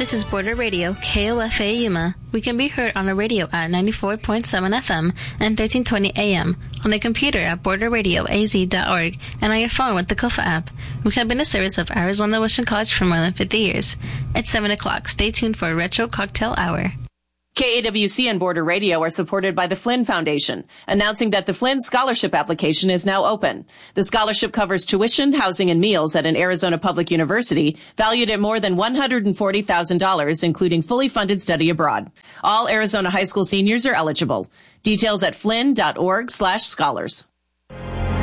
This is Border Radio, KOFA Yuma. We can be heard on the radio at 94.7 FM and 1320 AM, on a computer at borderradioaz.org, and on your phone with the KOFA app. We have been a service of Arizona Western College for more than 50 years. It's 7 o'clock. Stay tuned for a Retro Cocktail Hour. KAWC and Border Radio are supported by the Flynn Foundation, announcing that the Flynn Scholarship application is now open. The scholarship covers tuition, housing, and meals at an Arizona public university valued at more than $140,000, including fully funded study abroad. All Arizona high school seniors are eligible. Details at flynn.org/scholars.